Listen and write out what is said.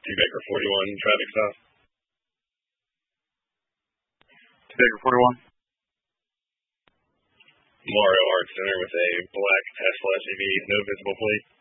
Two Baker 41 traffic stop. Baker 41. Mario Art Center with a black Tesla SUV, no visible plate.